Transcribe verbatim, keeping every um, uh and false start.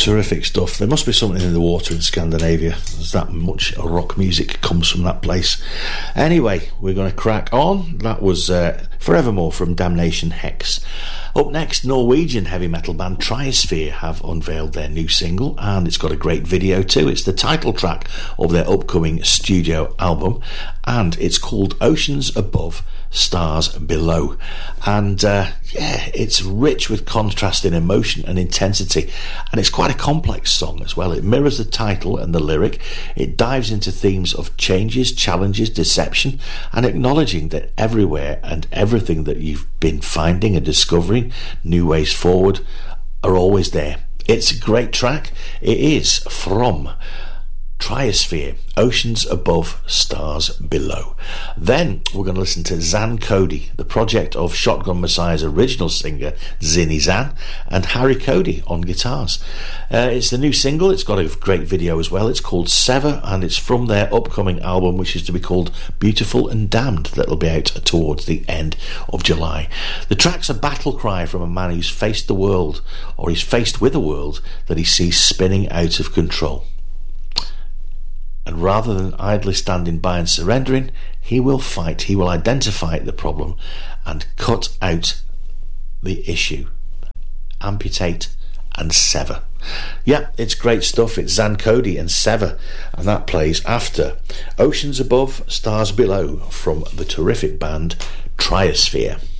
Terrific stuff. There must be something in the water in Scandinavia. There's that much rock music comes from that place. Anyway, we're going to crack on. That was uh, Forevermore from Damnation Hex. Up next, Norwegian heavy metal band Triosphere have unveiled their new single, and it's got a great video too. It's the title track of their upcoming studio album, and it's called Oceans Above, Stars Below. And uh, yeah, it's rich with contrasting emotion and intensity, and it's quite a complex song as well. It mirrors the title and the lyric. It dives into themes of changes, challenges, deception, and acknowledging that everywhere and everything that you've been finding and discovering new ways forward are always there. It's a great track. It is from Triosphere, Oceans Above, Stars Below. Then we're going to listen to Zan Cody, the project of Shotgun Messiah's original singer Zinny Zan and Harry Cody on guitars. Uh, it's the new single. It's got a great video as well. It's called Sever, and it's from their upcoming album, which is to be called Beautiful and Damned, that'll be out towards the end of July. The track's a battle cry from a man who's faced the world, or he's faced with a world that he sees spinning out of control. And rather than idly standing by and surrendering, he will fight. He will identify the problem and cut out the issue. Amputate and sever. Yeah, it's great stuff. It's Zan Cody and Sever, and that plays after Oceans Above, Stars Below from the terrific band Triosphere.